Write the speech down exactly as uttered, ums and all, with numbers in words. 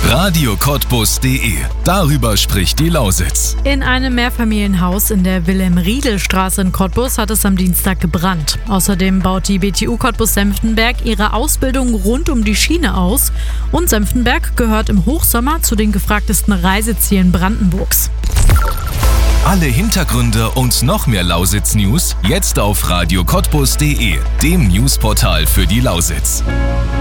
radio cottbus punkt de. Darüber spricht die Lausitz. In einem Mehrfamilienhaus in der Wilhelm-Riedel-Straße in Cottbus hat es am Dienstag gebrannt. Außerdem baut die B T U Cottbus-Senftenberg ihre Ausbildung rund um die Schiene aus. Und Senftenberg gehört im Hochsommer zu den gefragtesten Reisezielen Brandenburgs. Alle Hintergründe und noch mehr Lausitz-News jetzt auf radio cottbus punkt de, dem Newsportal für die Lausitz.